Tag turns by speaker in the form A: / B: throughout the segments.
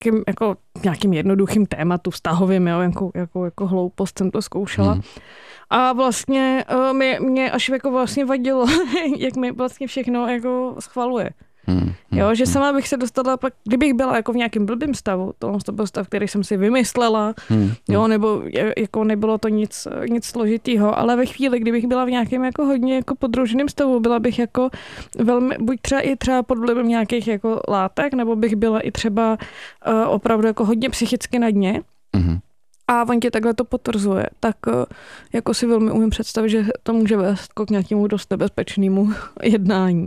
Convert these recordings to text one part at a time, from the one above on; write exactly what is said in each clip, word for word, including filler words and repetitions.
A: nějakým, jako, nějakým jednoduchým tématu, vztahovým, jo, jako, jako, jako hloupost jsem to zkoušela. Hmm. A vlastně uh, mě, mě až jako vlastně vadilo, jak mi vlastně všechno jako schvaluje. Hmm, jo, že sama bych se dostala pak, kdybych byla jako v nějakém blbým stavu, tohle to byl stav, který jsem si vymyslela, hmm, jo, nebo jako nebylo to nic, nic složitýho, ale ve chvíli, kdybych byla v nějakém jako hodně jako podrouženém stavu, byla bych jako velmi, buď třeba i třeba pod vlivem nějakých jako látek, nebo bych byla i třeba uh, opravdu jako hodně psychicky na dně. Hmm. A on tě takhle to potvrzuje, tak jako si velmi umím představit, že to může vést k nějakému dost nebezpečnému jednání.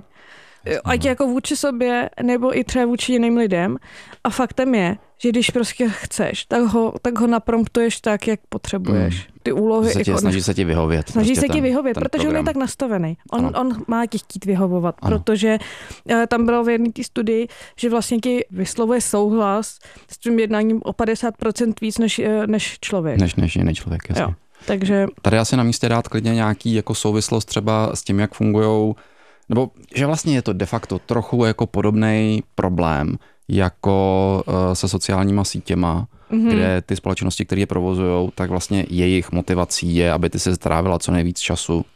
A: Ať jako vůči sobě, nebo i třeba vůči jiným lidem. A faktem je, že když prostě chceš, tak ho, tak ho napromptuješ tak, jak potřebuješ. Ty úlohy...
B: Se tě,
A: jako,
B: snaží se ti vyhovět.
A: Snaží
B: prostě
A: se ti vyhovět, protože
B: program.
A: on je tak nastavený. On, on má ti chtít vyhovovat,
B: ano.
A: protože tam bylo v jedné té studii, že vlastně ti vyslovuje souhlas s tím jednáním o padesát procent víc než, než člověk.
B: Než, než jiný člověk, jasně.
A: Jo, takže...
B: Tady asi na místě dát klidně nějaký jako souvislost třeba s tím, jak fungujou, nebo že vlastně je to de facto trochu jako podobný problém jako uh, se sociálníma sítěma, mm-hmm. kde ty společnosti, které je provozujou, tak vlastně jejich motivací je, aby ty se strávila co nejvíc času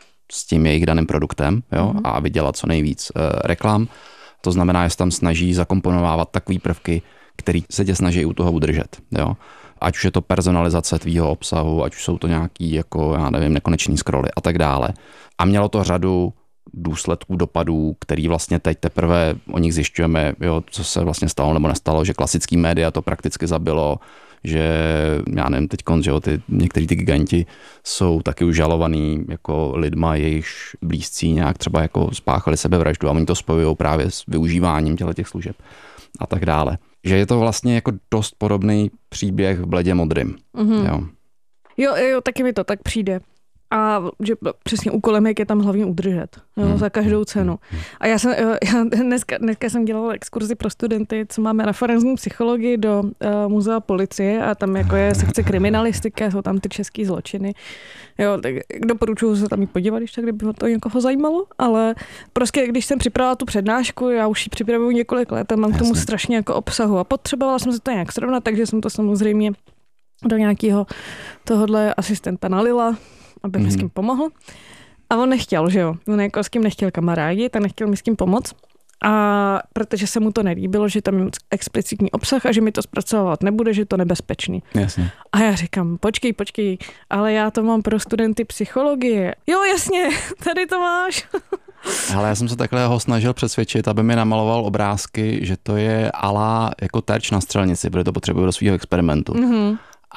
B: s tím jejich daným produktem, jo, mm-hmm. a vydělat co nejvíc uh, reklam. To znamená, že se tam snaží zakomponovávat takový prvky, který se tě snaží u toho udržet, jo. Ať už je to personalizace tvýho obsahu, ať už jsou to nějaký, jako, já nevím, nekonečný scrolly a tak dále. A mělo to řadu důsledků, dopadů, který vlastně teď teprve o nich zjišťujeme, jo, co se vlastně stalo nebo nestalo, že klasický média to prakticky zabilo, že já nevím, teďkon, že jo, ty, někteří ty giganti jsou taky už žalovaný jako lidma, jejichž blízcí nějak třeba jako spáchali sebevraždu a oni to spojují právě s využíváním těch služeb a tak dále. Že je to vlastně jako dost podobný příběh v Bledě modrým. Mm-hmm. Jo.
A: jo, jo, taky mi to tak přijde. A že přesně úkolem jak je tam hlavně udržet, jo, hmm. za každou cenu. A já jsem, já dneska, dneska jsem dělala exkurzi pro studenty, co máme referenzní psychologii do uh, muzea policie a tam jako je sekce kriminalistiky, jsou tam ty český zločiny. Jo, tak doporučuji se tam jít podívat, když tak, kdyby to někoho zajímalo, ale prostě když jsem připravila tu přednášku, já už ji připravuju několik let a mám k tomu strašně jako obsahu a potřebovala jsem se to nějak srovnat, takže jsem to samozřejmě do nějakého tohodle asistenta nalila, aby mi mm. s kým pomohl. A on nechtěl, že jo. On jako s kým nechtěl kamarádi, tak nechtěl mi s kým pomoct. A protože se mu to nelíbilo, že tam je explicitní obsah a že mi to zpracovat nebude, že je to nebezpečný.
B: Jasně.
A: A já říkám, počkej, počkej, ale já to mám pro studenty psychologie. Jo, jasně, tady to máš.
B: Ale já jsem se takhle ho snažil přesvědčit, aby mi namaloval obrázky, že to je ala jako terč na střelnici, protože to potřebuju do svého experimentu. Mm-hmm.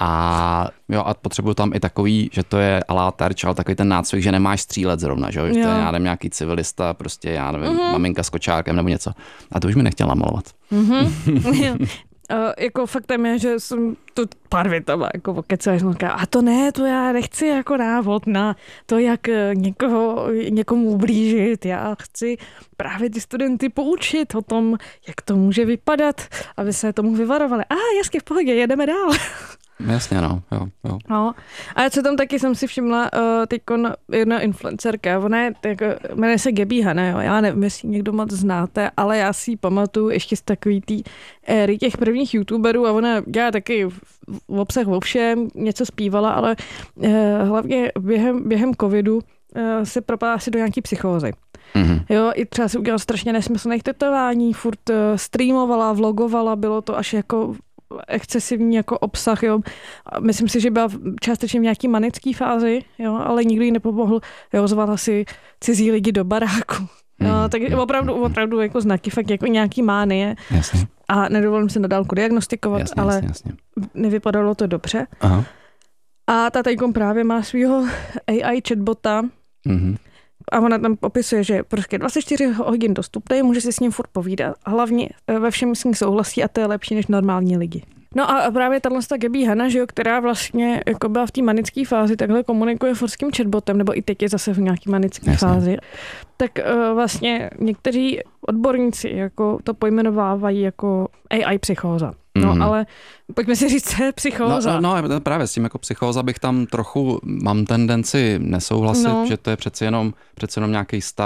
B: A jo, a potřebuju tam i takový, že to je alá terč, ale takový ten nácvik, že nemáš střílet zrovna, že jo, že to je, já nevím, nějaký civilista, prostě, já nevím, mm-hmm. maminka s kočárkem nebo něco. A to už mi nechtěla namalovat.
A: Mm-hmm. uh, jako faktem je, že jsem tu pár větama jako pokecala, jsem říkala, a to ne, to já nechci jako návod na to, jak někoho, někomu ublížit, já chci právě ty studenty poučit o tom, jak to může vypadat, aby se tomu vyvarovali. A ah, jasně, v pohodě, jedeme dál.
B: Jasně, no, jo, jo.
A: No. A co tam taky jsem si všimla, uh, teďkon jedna influencerka, ona je, jako, jmenuje se Gaby Hanna, jo, já nevím, jestli někdo moc znáte, ale já si ji pamatuju ještě z takový tý éry těch prvních youtuberů a ona dělá taky v, v obsah o všem, něco zpívala, ale uh, hlavně během, během covidu uh, se propadla asi do nějaký psychózy. Mm-hmm. Jo, i třeba si udělala strašně nesmyslných tetování, furt uh, streamovala, vlogovala, bylo to až jako excesivní jako obsah, jo. Myslím si, že byla částečně v nějaký manický fázi, jo, ale nikdo jí nepomohl, jo, zvala si cizí lidi do baráku. Jo, mm. tak opravdu, opravdu jako znaky, fakt jako nějaký mánie.
B: Jasně.
A: A nedovolím se na dálku diagnostikovat, jasně, ale jasně, jasně. nevypadalo to dobře. Aha. A ta tajkom právě má svýho A I chatbota, mm-hmm. a ona tam popisuje, že prostě dvacet čtyři hodin dostupný, může si s ním furt povídat. Hlavně ve všem s ním souhlasí a to je lepší než normální lidi. No a právě tato Gaby Hanna, že jo, která vlastně jako byla v té manické fázi, takhle komunikuje furt s tím chatbotem, nebo i teď je zase v nějaké manické fázi, tak uh, vlastně někteří odborníci jako to pojmenovávají jako A I psychóza. No, mm. ale pojďme si říct, co je psychóza.
B: No, no, no, právě s tím jako psychóza bych tam trochu, mám tendenci nesouhlasit, no. že to je přeci jenom, přeci jenom nějaký stav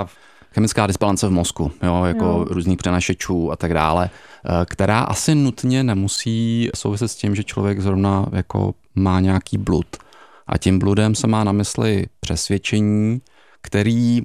B: chemická dysbalance v mozku, jo, jako jo. různých přenašečů a tak dále, která asi nutně nemusí souviset s tím, že člověk zrovna jako má nějaký blud. A tím bludem se má na mysli přesvědčení, který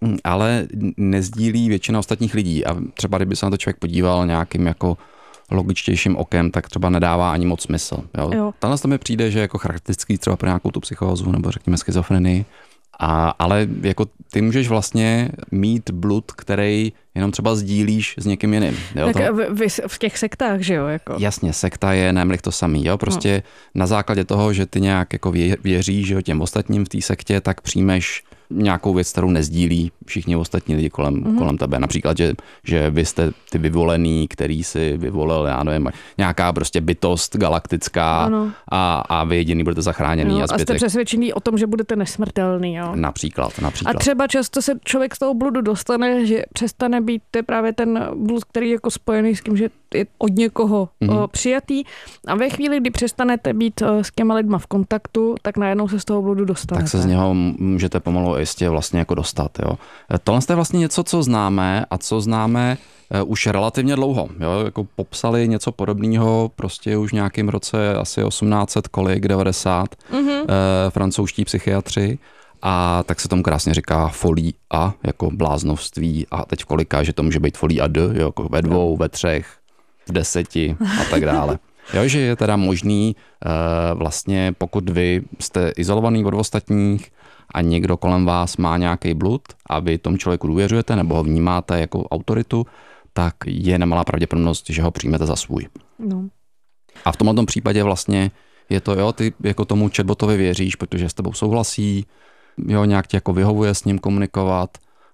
B: ale nezdílí většina ostatních lidí. A třeba kdyby se na to člověk podíval nějakým jako logičtějším okem, tak třeba nedává ani moc smysl. Jo? Jo. Tohle to mi přijde, že jako charakteristický třeba pro nějakou tu psychózu nebo řekněme schizofrenii. A, ale jako ty můžeš vlastně mít blud, který jenom třeba sdílíš s někým jiným. Jo?
A: Tak v, v, v těch sektách, že jo? Jako.
B: Jasně, sekta je nemlich to samý. Jo? Prostě no. na základě toho, že ty nějak jako vě, věříš že jo, těm ostatním v té sektě, tak přijmeš nějakou věc, kterou nezdílí všichni ostatní lidi kolem, mm-hmm. kolem tebe. Například, že, že vy jste ty vyvolený, který si vyvolil, já nevím, nějaká prostě bytost galaktická a, a vy jediný budete zachráněný.
A: Jo,
B: a,
A: a jste přesvědčený o tom, že budete nesmrtelný. Jo?
B: Například, například.
A: A třeba často se člověk z toho bludu dostane, že přestane být to je právě ten blud, který je jako spojený s tím, že je od někoho mm-hmm. přijatý. A ve chvíli, kdy přestanete být s těma lidma v kontaktu, tak najednou se z toho bludu dostanete.
B: Tak se z něho můžete pomalu jistě vlastně jako dostat. Jo. Tohle je vlastně něco, co známe a co známe už relativně dlouho. Jo. Jako popsali něco podobného prostě už v nějakém roce asi osmnáct set kolik, devadesát, mm-hmm. eh, francouzští psychiatři. A tak se tomu krásně říká folie a, jako bláznovství. A teď v kolika, že to může být folie a deux, jo, jako ve dvou, ve třech, v deseti a tak dále. Jo, že je teda možný uh, vlastně, pokud vy jste izolovaný od ostatních a někdo kolem vás má nějaký blud a vy tomu člověku důvěřujete nebo ho vnímáte jako autoritu, tak je nemalá pravděpodobnost, že ho přijmete za svůj. No. A v tomhle případě vlastně je to, jo, ty jako tomu chatbotovi věříš, protože s tebou souhlasí, jo, nějak tě jako vyhovuje s ním komunikovat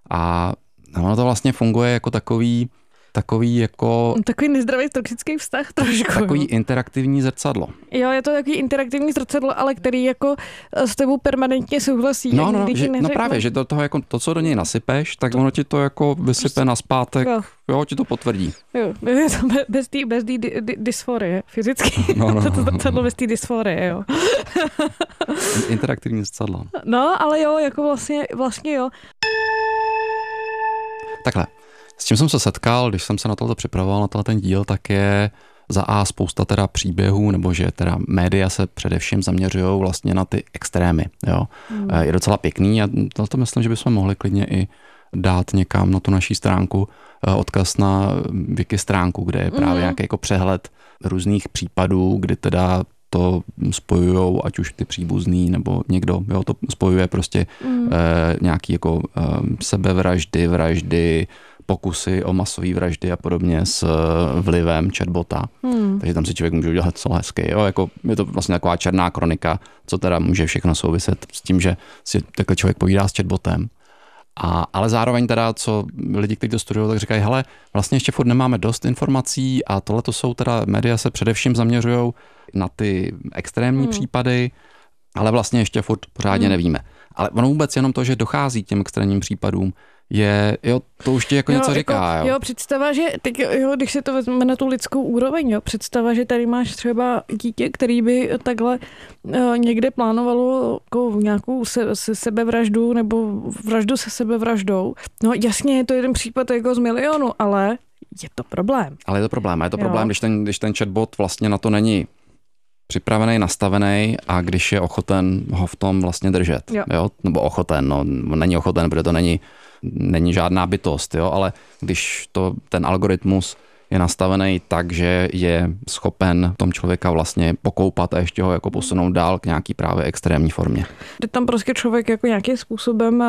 B: a ono to vlastně funguje jako takový Takový jako...
A: Takový nezdravý toxický vztah trošku.
B: Takový interaktivní zrcadlo.
A: Jo, je to takový interaktivní zrcadlo, ale který jako s tebou permanentně souhlasí.
B: No, no, že, no právě, že do toho jako to, co do něj nasypeš, tak ono ti to jako vysype prostě, nazpátek, jo. jo, ti to potvrdí.
A: Jo, je to bez té bez di, di, dysforie, fyzicky. No, no, to zrcadlo bez té dysforie, jo.
B: Interaktivní zrcadlo.
A: No, ale jo, jako vlastně, vlastně jo.
B: Takhle. S čím jsem se setkal, když jsem se na tohle připravoval, na tenhle ten díl, tak je za A spousta teda příběhů, nebo že teda média se především zaměřují vlastně na ty extrémy. Jo. Hmm. Je docela pěkný a to myslím, že bychom mohli klidně i dát někam na tu naší stránku odkaz na wiki stránku, kde je právě hmm. nějaký jako přehled různých případů, kdy teda to spojujou, ať už ty příbuzný, nebo někdo, jo, to spojuje prostě hmm. eh, nějaký jako eh, sebevraždy, vraždy, pokusy o masové vraždy a podobně s vlivem chatbota. Hmm. Takže tam si člověk může udělat co hezky. Jo? Jako, je to vlastně taková černá kronika, co teda může všechno souviset s tím, že si takhle člověk povídá s chatbotem. A, ale zároveň teda, co lidi, kteří to studují, tak říkají, hele, vlastně ještě furt nemáme dost informací a tohle to jsou teda, média se především zaměřují na ty extrémní hmm. případy, ale vlastně ještě furt pořádně hmm. nevíme. Ale ono vůbec jenom to, že dochází k těm extrémním případům, je, jo, to už ti jako jo, něco říká,
A: jako,
B: jo.
A: Jo, představa, že, teď, jo, když se to vezme na tu lidskou úroveň, jo, představa, že tady máš třeba dítě, který by takhle uh, někde plánovalo jako nějakou se, se sebevraždu nebo vraždu se sebevraždou. No jasně, je to jeden případ jako z milionu, ale je to problém.
B: Ale je to problém, a je to jo. problém, když ten, když ten chatbot vlastně na to není připravený, nastavený a když je ochoten ho v tom vlastně držet. Jo. Jo? Nebo ochoten, no, není ochoten, protože to není není žádná bytost, jo, ale když to, ten algoritmus je nastavený tak, že je schopen tom člověka vlastně pokoupat a ještě ho jako posunout dál k nějaký právě extrémní formě.
A: Kdy tam prostě člověk jako nějakým způsobem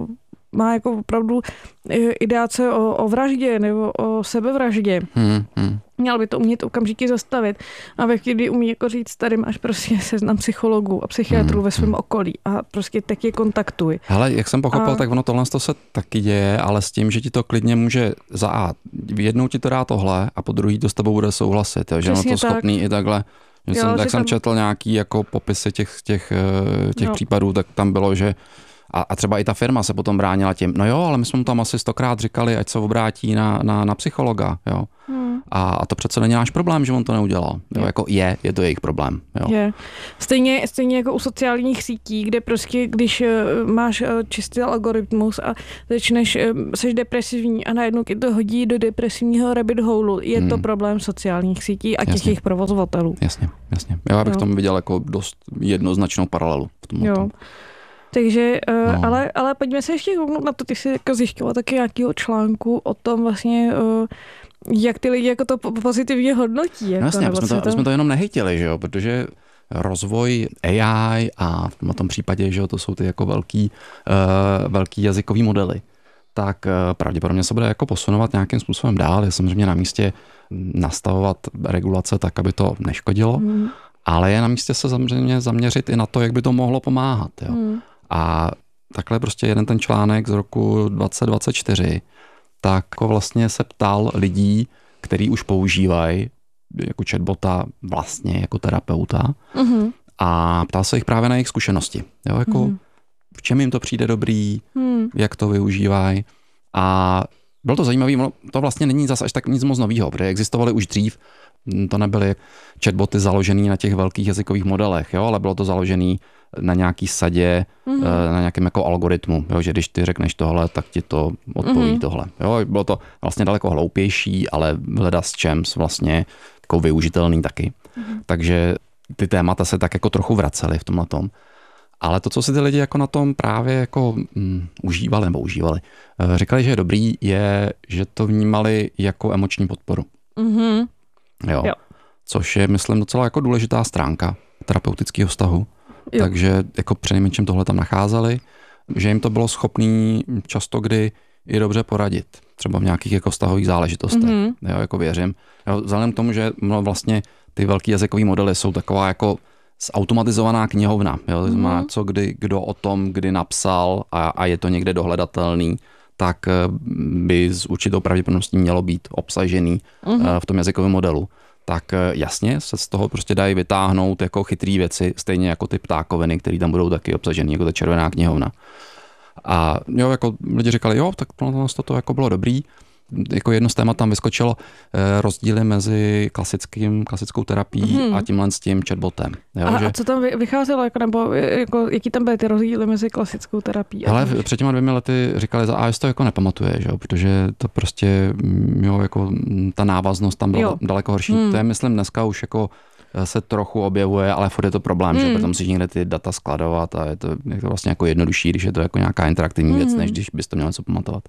A: má jako opravdu ideáce o, o vraždě nebo o sebevraždě. Hmm, hmm. Měl by to umět okamžitě zastavit. A ve chvíli umí jako říct, tady máš prostě seznam psychologů a psychiatrů hmm, ve svém okolí a prostě tak je kontaktuj.
B: Hele, jak jsem pochopil, a... tak ono tohle to se taky děje, ale s tím, že ti to klidně může za A, jednou ti to dá tohle a po druhý to s tebou bude souhlasit, jo, že ono to tak. Schopný i takhle. Že jo, jsem, tak jsem tam... četl nějaký jako popisy těch, těch, těch případů, tak tam bylo, že A, a třeba i ta firma se potom bránila tím, no jo, ale my jsme mu tam asi stokrát říkali, ať se obrátí na, na, na psychologa, jo. Hmm. A, a to přece není náš problém, že on to neudělal. Jo, je. Jako je, je to jejich problém. Jo.
A: Je. Stejně, stejně jako u sociálních sítí, kde prostě, když máš čistý algoritmus a začneš, seš depresivní a najednou ti to hodí do depresivního rabbit hole, je hmm. to problém sociálních sítí a těch jasně. Jejich provozovatelů.
B: Jasně, jasně. Já bych jo. tomu viděl jako dost jednoznačnou paralelu v tom.
A: Jo. Takže, no. ale, ale pojďme se ještě kouknout na to, ty jsi jako zjišťovala taky nějakého článku o tom vlastně, jak ty lidi jako to pozitivně hodnotí. Jako,
B: no jasně, jsme to, to... jsme to jenom nehejtili, že jo, protože rozvoj A I a v tom případě, že jo, to jsou ty jako velký, uh, velký jazykový modely, tak uh, pravděpodobně se bude jako posunovat nějakým způsobem dál. Je samozřejmě na místě nastavovat regulace tak, aby to neškodilo, hmm. ale je na místě se samozřejmě zaměřit i na to, jak by to mohlo pomáhat, jo. Hmm. A takhle prostě jeden ten článek z roku dvacet dvacet čtyři, tak vlastně se ptal lidí, který už používají jako chatbota vlastně jako terapeuta mm-hmm. a ptal se jich právě na jejich zkušenosti. Jo, jako mm-hmm. v čem jim to přijde dobrý, mm. jak to využívají. A bylo to zajímavé, to vlastně není zase až tak nic moc novýho, protože existovaly už dřív, to nebyly chatboty založený na těch velkých jazykových modelech, jo, ale bylo to založený na nějaký sadě, mm-hmm. na nějakém jako algoritmu, jo, že když ty řekneš tohle, tak ti to odpoví mm-hmm. tohle. Jo, bylo to vlastně daleko hloupější, ale hledat s čems vlastně jako využitelný taky. Mm-hmm. Takže ty témata se tak jako trochu vracely v tomhletom. Ale to, co si ty lidi jako na tom právě jako mm, užívali nebo užívali, říkali, že je dobrý, je, že to vnímali jako emoční podporu. Mm-hmm. Jo. Jo. Což je, myslím, docela jako důležitá stránka terapeutického vztahu. Jo. Takže jako přinejmenším tohle tam nacházeli, že jim to bylo schopný často kdy i dobře poradit. Třeba v nějakých jako vztahových záležitostech. Mm-hmm. Jo, jako věřím. Jo, vzhledem k tomu, že no, vlastně ty velký jazykový modely jsou taková jako zautomatizovaná knihovna. Jo, mm-hmm. má co kdy, kdo o tom kdy napsal a, a je to někde dohledatelný, tak by s určitou pravděpodobností mělo být obsažený mm-hmm. v tom jazykovém modelu. Tak jasně se z toho prostě dají vytáhnout jako chytrý věci, stejně jako ty ptákoviny, které tam budou taky obsažený, jako ta červená knihovna. A jo, jako lidi říkali, jo, tak to, to jako bylo dobrý. Jako jedno z témat tam vyskočilo eh, rozdíly mezi klasickým, klasickou terapií hmm. a tímhle s tím chatbotem. Jo,
A: a,
B: že...
A: a co tam vycházelo, jako, nebo jako, jaký tam byly ty rozdíly mezi klasickou terapií?
B: Ale v, před těma dvěmi lety říkali, a to jako nepamatuje, že jo, protože to prostě, jo, jako ta návaznost tam byla jo. daleko horší. Hmm. To je, myslím, dneska už jako se trochu objevuje, ale furt je to problém, hmm. že protože musíš někde ty data skladovat a je to, je to vlastně jako jednodušší, když je to jako nějaká interaktivní hmm. věc, než když bys to měl něco pamatovat.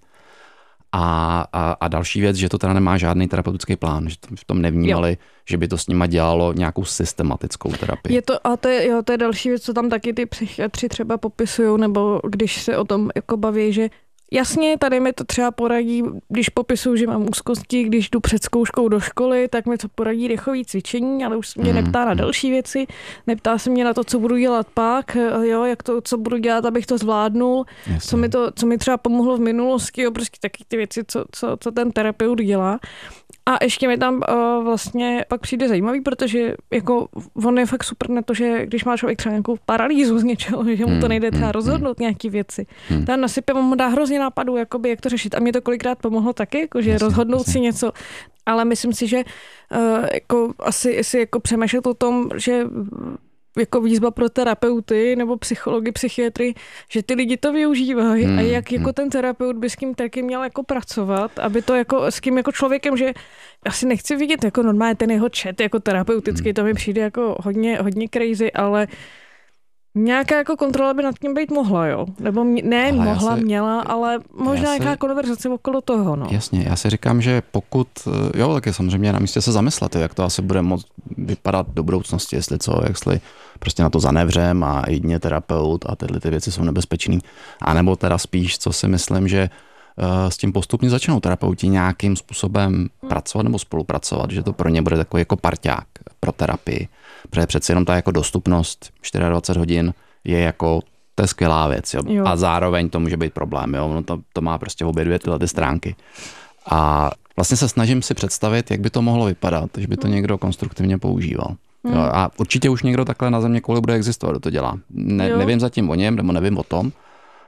B: A, a, a další věc, že to teda nemá žádný terapeutický plán, že to v tom nevnímali, jo. že by to s nima dělalo nějakou systematickou terapii.
A: Je to, a to je, jo, to je další věc, co tam taky ty psychiatři třeba popisují, nebo když se o tom jako baví, že jasně, tady mi to třeba poradí, když popisuju, že mám úzkosti, když jdu před zkouškou do školy, tak mi to poradí dechové cvičení, ale už se mě mm. neptá na další věci, neptá se mě na to, co budu dělat pak, jo, jak to, co budu dělat, abych to zvládnul, co mi, to, co mi třeba pomohlo v minulosti, jo, prostě taky ty věci, co, co, co ten terapeut dělá. A ještě mi tam uh, vlastně pak přijde zajímavý, protože jako on je fakt super na to, že když má člověk třeba nějakou paralýzu z něčeho, že mu to nejde třeba rozhodnout nějaký věci. Hmm. Tam nasype, on mu dá hrozně nápadů, jakoby, jak to řešit. A mě to kolikrát pomohlo taky, jako, že jasně, rozhodnout jasně. si něco. Ale myslím si, že uh, jako, asi, asi jako přemýšlet o tom, že jako výzva pro terapeuty nebo psychology, psychiatry, že ty lidi to využívají hmm, a jak jako hmm. ten terapeut by s kým taky měl jako pracovat, aby to jako s kým jako člověkem, že asi nechci vidět jako normálně ten jeho chat jako terapeutický, hmm. to mi přijde jako hodně, hodně crazy, ale nějaká jako kontrola by nad tím být mohla, jo? Nebo mě, ne, ale mohla, si, měla, ale možná nějaká si, konverzace okolo toho, no.
B: Jasně, já si říkám, že pokud, jo, tak je samozřejmě na místě se zamyslet, jak to asi bude moct vypadat do budoucnosti, jestli co, jestli prostě na to zanevřem a jedině terapeut a tyhle ty věci jsou nebezpečný. A nebo teda spíš, co si myslím, že uh, s tím postupně začnou terapeuti nějakým způsobem hmm. pracovat nebo spolupracovat, že to pro ně bude takový jako parťák pro terapii. Protože přece jenom ta jako dostupnost dvacet čtyři hodin je jako, to je skvělá věc, jo? Jo. A zároveň to může být problém, jo? Ono to, to má prostě obě dvě tyhle ty stránky. A vlastně se snažím si představit, jak by to mohlo vypadat, že by to někdo konstruktivně používal. Hmm. Jo? A určitě už někdo takhle na země kouli bude existovat, kdo to dělá. Ne, nevím zatím o něm, nebo nevím o tom,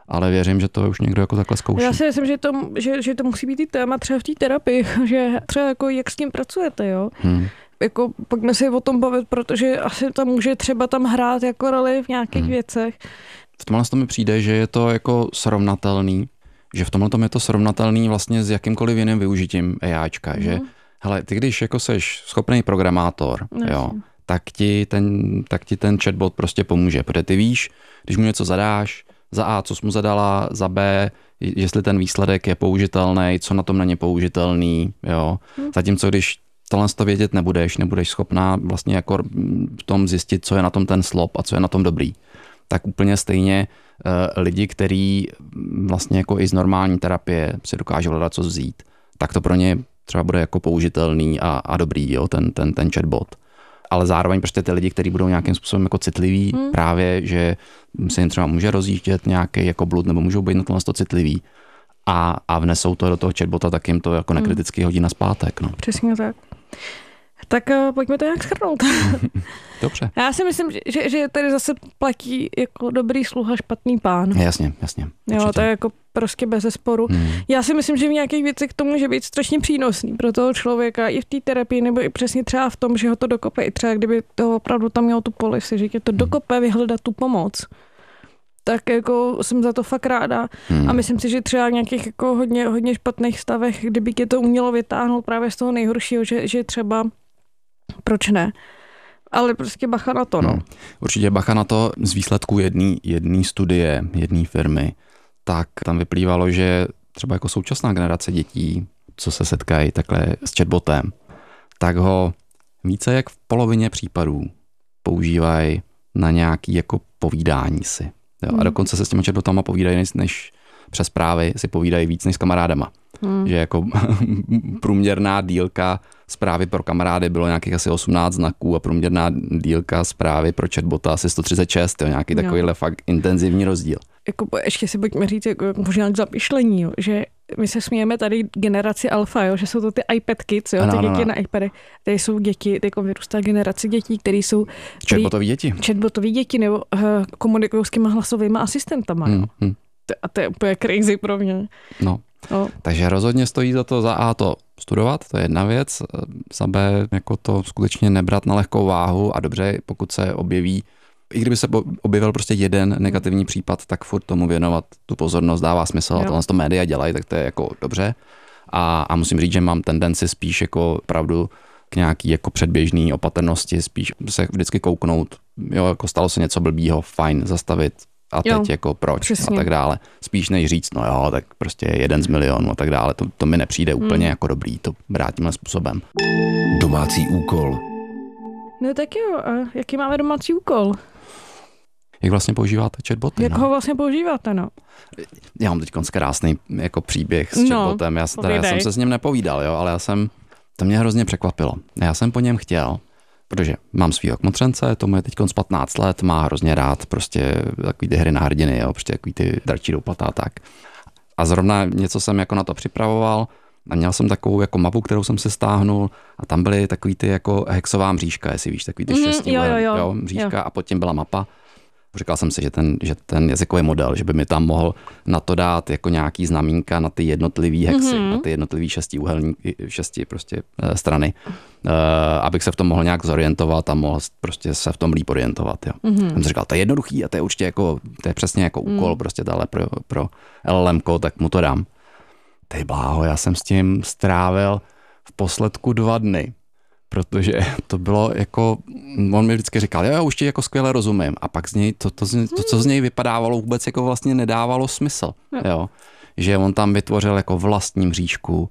B: ale věřím, že to už někdo jako takhle zkouší.
A: Já si myslím, že to, že, že to musí být i téma třeba v té terapii, že třeba jako jak s tím pracujete, jo. Hmm. Jako pojďme si o tom bavit, protože asi tam může třeba tam hrát jako roli v nějakých hmm. věcech.
B: V tomhle to mi přijde, že je to jako srovnatelný, že v tomhle tom je to srovnatelný vlastně s jakýmkoliv jiným využitím AIčka, hmm. že hele, ty když jako seš schopný programátor, no, jo, tak ti, ten, tak ti ten chatbot prostě pomůže, protože ty víš, když mu něco zadáš, za A, co jsi mu zadala, za B, jestli ten výsledek je použitelný, co na tom není použitelný, jo. Hmm. Zatímco když tohle to vědět nebudeš, nebudeš schopná vlastně jako v tom zjistit, co je na tom ten slop a co je na tom dobrý. Tak úplně stejně uh, lidi, kteří vlastně jako i z normální terapie si dokážou hledat co vzít, tak to pro ně třeba bude jako použitelný a, a dobrý, jo, ten, ten, ten chatbot. Ale zároveň prostě ty lidi, kteří budou nějakým způsobem jako citliví, hmm. právě, že se jim třeba může rozjíždět nějaký jako blud, nebo můžou být na tohle citliví a, a vnesou to do toho chatbota, tak jim to jako nekriticky hodí na zpátek. No.
A: Přesně tak. Tak uh, pojďme to nějak shrnout.
B: Dobře.
A: Já si myslím, že, že tady zase platí jako dobrý sluha, špatný pán.
B: Jasně, jasně.
A: Určitě. Jo, to je jako prostě bezesporu. Hmm. Já si myslím, že v nějakých věcech to může být strašně přínosný pro toho člověka i v té terapii, nebo i přesně třeba v tom, že ho to dokope, i třeba kdyby to opravdu tam mělo tu policy, že tě to dokope vyhledat tu pomoc. Tak jako jsem za to fakt ráda. Hmm. A myslím si, že třeba v nějakých jako hodně, hodně špatných stavech, kdyby tě to umělo vytáhnout právě z toho nejhoršího, že, že třeba proč ne? Ale prostě bacha na to, no. Hmm.
B: Určitě bacha na to z výsledků jedné studie, jedné firmy, tak tam vyplývalo, že třeba jako současná generace dětí, co se setkají takhle s chatbotem, tak ho více jak v polovině případů používají na nějaký jako povídání si. Jo, hmm. A dokonce se s těma chatbotama povídají než, než přes zprávy si povídají víc než s kamarádama. Hmm. Že jako průměrná dílka zprávy pro kamarády bylo nějakých asi osmnáct znaků a průměrná dílka zprávy pro chatbota asi sto třicet šest, jo, nějaký no. takovýhle fakt intenzivní rozdíl.
A: Jako, ještě si pojďme říct, jako, možná k zamyšlení, jo, že my se smějeme tady generaci alfa, jo, že jsou to ty iPad kids, jo, ano, ty děti no. na iPady. Tady jsou děti, jako vyrůstá generace dětí, které jsou...
B: Chatbotový děti.
A: Chatbotový děti, nebo uh, komunikují s těma hlasovými asistentama, jo. Hmm, hmm. A to je úplně crazy pro mě.
B: No. No. Takže rozhodně stojí za to za A to studovat, to je jedna věc, za B jako to skutečně nebrat na lehkou váhu a dobře, pokud se objeví, i kdyby se objevil prostě jeden negativní případ, tak furt tomu věnovat tu pozornost dává smysl a tohle to média dělají, tak to je jako dobře. A, a musím říct, že mám tendenci spíš jako pravdu k nějaký jako předběžný opatrnosti, spíš se vždycky kouknout, jo, jako stalo se něco blbýho, fajn, zastavit, a teď jo, jako proč přesně. A tak dále. Spíš než říct, no jo, tak prostě jeden z milionů a tak dále. To, to mi nepřijde hmm. úplně jako dobrý, to brát tímhle způsobem.
C: Domácí úkol.
A: No tak jo, a jaký máme domácí úkol?
B: Jak vlastně používáte chatboty?
A: Jak
B: no?
A: ho vlastně používáte, no?
B: Já mám teď krásný jako příběh s chatbotem. No, já, teda, já jsem se s ním nepovídal, jo, ale já jsem, to mě hrozně překvapilo. Já jsem po něm chtěl, protože mám svýho kmotřence, tomu je teď patnáct let, má hrozně rád prostě takový ty hry na hrdiny, jo, prostě takový ty dračí doupata a tak. A zrovna něco jsem jako na to připravoval a měl jsem takovou jako mapu, kterou jsem si stáhnul a tam byly takový ty jako hexová mřížka, jestli víš, takový ty mm, šesti jo, jo, jo. Jo, mřížka jo. A pod tím byla mapa. Říkal jsem si, že ten, že ten jazykový model, že by mi tam mohl na to dát jako nějaký znamínka na ty jednotlivý hexy, mm-hmm. na ty jednotlivý šestiúhelní, šesti prostě uh, strany, uh, abych se v tom mohl nějak zorientovat a mohl prostě se v tom líp orientovat. Jo. Mm-hmm. Jsem si říkal, to je jednoduchý a to je určitě jako, to je přesně jako mm. úkol prostě dále pro, pro L L M ko, tak mu to dám. Ty bláho, já jsem s tím strávil v posledku dva dny. Protože to bylo jako, on mi vždycky říkal, jo, já už ti jako skvěle rozumím. A pak z něj, to, to, to, to, co z něj vypadávalo, vůbec jako vlastně nedávalo smysl. Jo. Že on tam vytvořil jako vlastní mřížku.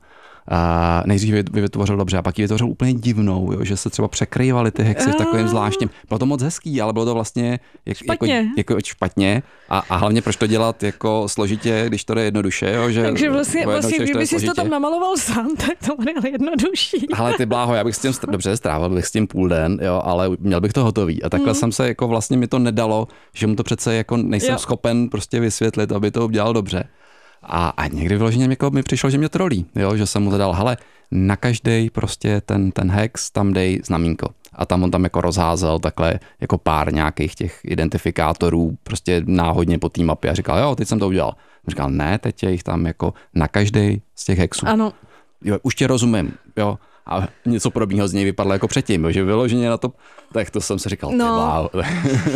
B: A nejdřív ji vytvořil dobře a pak ji vytvořil úplně divnou, jo, že se třeba překrývaly ty hexy v takovým zvláštním. Bylo to moc hezký, ale bylo to vlastně jak,
A: špatně.
B: Jako, jako špatně. A, a hlavně proč to dělat jako složitě, když to jde jednoduše. Jo, že
A: takže vlastně, vlastně kdyby jsi to tam namaloval sám, tak to bude jednodušší.
B: Ale ty bláho, já bych s tím dobře strávil, bych s tím půl den, jo, ale měl bych to hotový. A takhle mm. jsem se jako vlastně mi to nedalo, že mu to přece jako nejsem jo. schopen prostě vysvětlit, aby to udělal dobře. A, a někdy vyloženě jako mi přišlo, že mě trolí, jo, že jsem mu zadal, hele, na každý prostě ten, ten hex tam dej znamínko. A tam on tam jako rozházel takhle jako pár nějakých těch identifikátorů prostě náhodně po té mapě a říkal, jo, teď jsem to udělal. A říkal, ne, teď je jich tam jako na každý z těch hexů.
A: Ano.
B: Jo, už tě rozumím, jo. A něco podobného z něj vypadlo jako předtím, jo, že vyloženě na to, tak to jsem si říkal,
A: no.
B: ty wow.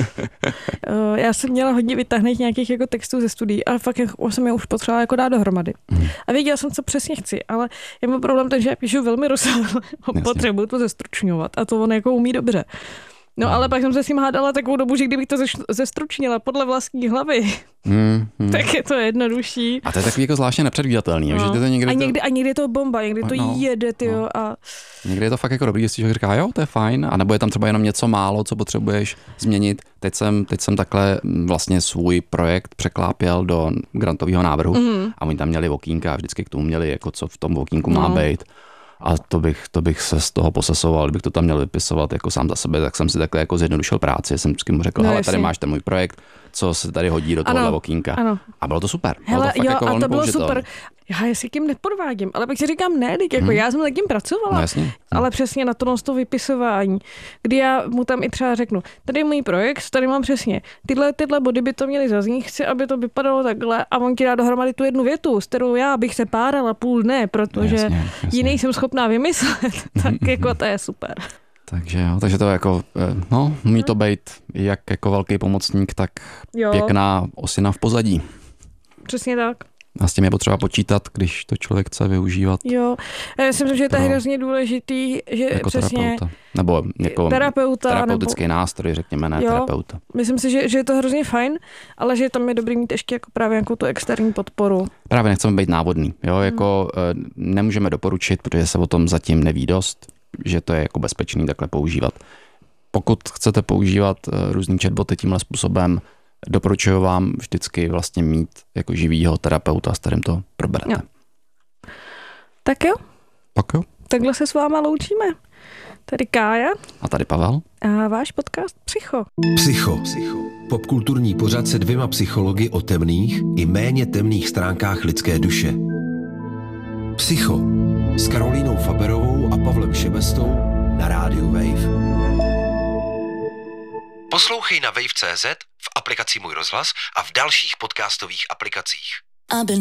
A: Já jsem měla hodně vytáhnout nějakých jako textů ze studií, ale fakt jako jsem je už potřebovala jako dát dohromady. Hmm. A věděla jsem, co přesně chci, ale já mám problém ten, že já píšu velmi rozsáhle, potřebuji to zestručňovat a to on jako umí dobře. No ale pak jsem se s ním hádala takovou dobu, že kdybych to zestručnila podle vlastní hlavy, hmm, hmm. tak je to jednodušší.
B: A to je takový jako zvláštně nepředvídatelný.
A: No.
B: Že to někdy
A: a, někdy,
B: to...
A: a někdy je to bomba, někdy to no, jede, tyjo. No. A...
B: Někdy je to fakt jako dobrý, jestli člověk říká, jo, to je fajn, a nebo je tam třeba jenom něco málo, co potřebuješ změnit. Teď jsem, teď jsem takhle vlastně svůj projekt překlápěl do grantového návrhu mm. a oni tam měli okýnka a vždycky k tomu měli, jako co v tom okýnku má no. být. A to bych, to bych se z toho posesoval, kdybych to tam měl vypisovat jako sám za sebe, tak jsem si takhle jako zjednodušil práci. Jsem vždycky mu řekl, no, hele, tady máš ten můj projekt, co se tady hodí do tohohle okýnka. Ano. A bylo to super. Bylo
A: hele,
B: to fakt
A: jo,
B: jako
A: a to bylo
B: použitelný.
A: super. Já jestli tím nepodvádím, ale pak si říkám, ne, teď jako hmm. já jsem takým pracovala,
B: no, jasně.
A: ale přesně na to, to vypisování, kdy já mu tam i třeba řeknu, tady je můj projekt, tady mám přesně tyhle, tyhle body by to měly zaznít, chci, aby to vypadalo takhle a on ti dá dohromady tu jednu větu, s kterou já bych se párala půl dne, protože jasně, jasně. jiný jsem schopná vymyslet, tak jako to je super.
B: Takže jo, takže to jako, no, umí to být jak jako velký pomocník, tak jo. Pěkná osina v pozadí.
A: Přesně tak.
B: A s tím je potřeba počítat, když to člověk chce využívat.
A: Jo, já si myslím, že to je hrozně důležitý, že
B: jako
A: přesně...
B: Terapeuta. Nebo jako
A: terapeuta,
B: terapeutický
A: nebo...
B: nástroj, řekněme, ne
A: jo,
B: terapeuta.
A: Myslím si, že, že je to hrozně fajn, ale že tam je dobrý mít ještě jako právě nějakou tu externí podporu.
B: Právě nechceme být návodný, jo, jako hmm. nemůžeme doporučit, protože se o tom zatím neví dost, že to je jako bezpečný takhle používat. Pokud chcete používat různý chatboty tímhle způsobem, doporučuji vám vždycky vlastně mít jako živýho terapeuta, s kterým to proberete. Jo.
A: Tak jo.
B: Tak jo.
A: Takhle se s váma loučíme. Tady Kája.
B: A tady Pavel.
A: A váš podcast Psycho.
C: Psycho. Psycho. Popkulturní pořad se dvěma psychologi o temných i méně temných stránkách lidské duše. Psycho. S Karolínou Faberovou a Pavlem Šebestou na rádiu Wave. Poslouchej na wave tečka cé zet, v aplikaci Můj rozhlas a v dalších podcastových aplikacích.